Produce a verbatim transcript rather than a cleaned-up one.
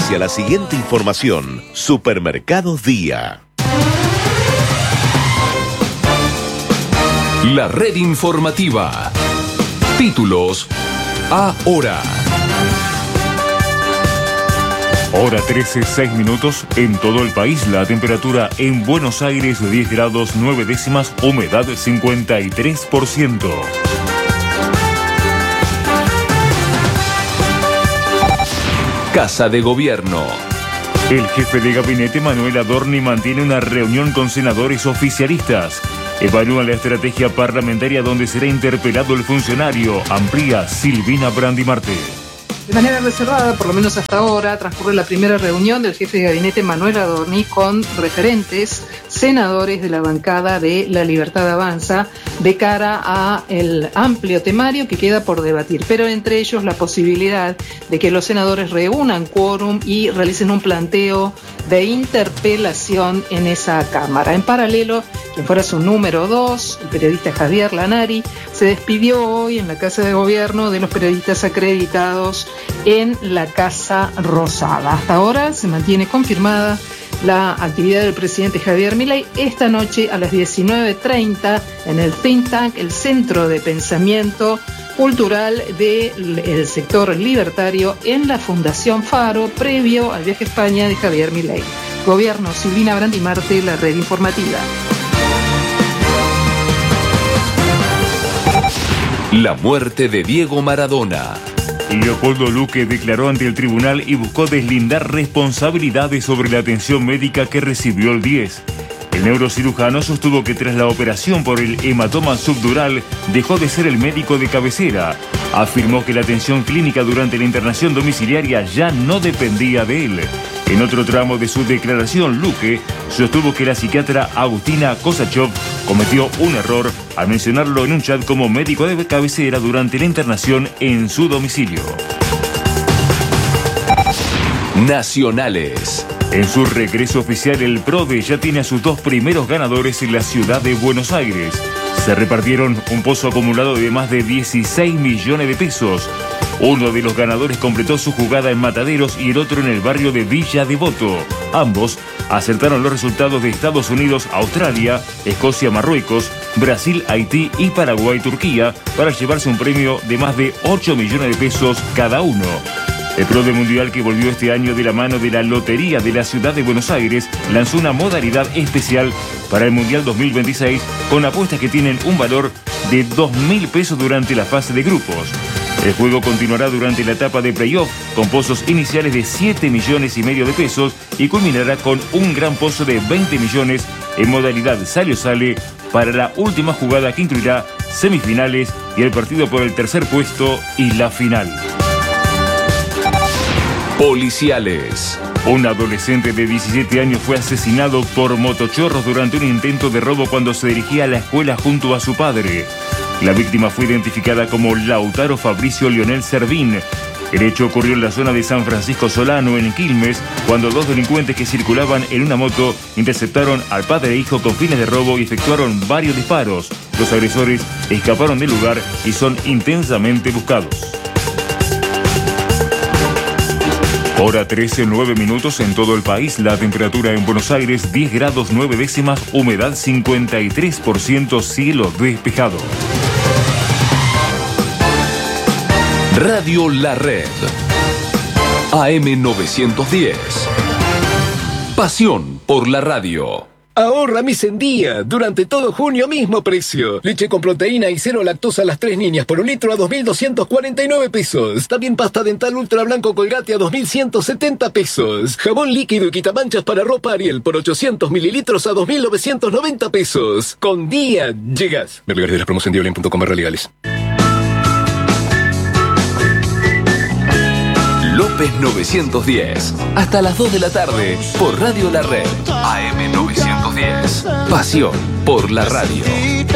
Auspicia la siguiente información. Supermercados Día. La red informativa. Títulos ahora. Hora trece, seis minutos. En todo el país, la temperatura en Buenos Aires diez grados nueve décimas, humedad cincuenta y tres por ciento. Casa de Gobierno. El jefe de gabinete, Manuel Adorni, mantiene una reunión con senadores oficialistas. Evalúan la estrategia parlamentaria donde será interpelado el funcionario, amplía Silvina Brandimarte. De manera reservada, por lo menos hasta ahora, transcurre la primera reunión del jefe de gabinete Manuel Adorni con referentes senadores de la bancada de La Libertad Avanza de cara a el amplio temario que queda por debatir, pero entre ellos la posibilidad de que los senadores reúnan quórum y realicen un planteo de interpelación en esa Cámara. En paralelo, quien fuera su número dos, el periodista Javier Lanari, se despidió hoy en la Casa de Gobierno de los periodistas acreditados en la Casa Rosada. Hasta ahora se mantiene confirmada la actividad del presidente Javier Milei esta noche a las diecinueve treinta en el Think Tank, el Centro de Pensamiento Cultural del sector libertario en la Fundación Faro, previo al viaje a España de Javier Milei. Gobierno, Silvina Brandimarte, la red informativa. La muerte de Diego Maradona. Leopoldo Luque declaró ante el tribunal y buscó deslindar responsabilidades sobre la atención médica que recibió el diez. El neurocirujano sostuvo que tras la operación por el hematoma subdural dejó de ser el médico de cabecera. Afirmó que la atención clínica durante la internación domiciliaria ya no dependía de él. En otro tramo de su declaración, Luque sostuvo que la psiquiatra Agustina Kosachov cometió un error al mencionarlo en un chat como médico de cabecera durante la internación en su domicilio. Nacionales. En su regreso oficial, el PRODE ya tiene a sus dos primeros ganadores en la ciudad de Buenos Aires. Se repartieron un pozo acumulado de más de dieciséis millones de pesos. Uno de los ganadores completó su jugada en Mataderos y el otro en el barrio de Villa Devoto. Ambos acertaron los resultados de Estados Unidos, Australia, Escocia, Marruecos, Brasil, Haití y Paraguay, Turquía, para llevarse un premio de más de ocho millones de pesos cada uno. El PRODE Mundial, que volvió este año de la mano de la Lotería de la Ciudad de Buenos Aires, lanzó una modalidad especial para el Mundial dos mil veintiséis con apuestas que tienen un valor de dos mil pesos durante la fase de grupos. El juego continuará durante la etapa de playoff con pozos iniciales de siete millones y medio de pesos y culminará con un gran pozo de veinte millones en modalidad sale o sale para la última jugada que incluirá semifinales y el partido por el tercer puesto y la final. Policiales. Un adolescente de diecisiete años fue asesinado por motochorros durante un intento de robo cuando se dirigía a la escuela junto a su padre. La víctima fue identificada como Lautaro Fabricio Leonel Servín. El hecho ocurrió en la zona de San Francisco Solano, en Quilmes, cuando dos delincuentes que circulaban en una moto interceptaron al padre e hijo con fines de robo y efectuaron varios disparos. Los agresores escaparon del lugar y son intensamente buscados. Hora trece, nueve minutos en todo el país. La temperatura en Buenos Aires diez grados nueve décimas, humedad cincuenta y tres por ciento, cielo despejado. Radio La Red. A M novecientos diez. Pasión por la radio. Ahorra mis en día. Durante todo junio, mismo precio. Leche con proteína y cero lactosa a las tres niñas por un litro a dos mil doscientos cuarenta y nueve pesos. También pasta dental ultra blanco Colgate a dos mil ciento setenta pesos. Jabón líquido y quitamanchas para ropa Ariel por ochocientos mililitros a dos mil novecientos noventa pesos. Con día llegas. Ver lugares de la promoción diolin punto com legales. López novecientos diez. Hasta las dos de la tarde por Radio La Red. A M novecientos diez. Pasión por la radio.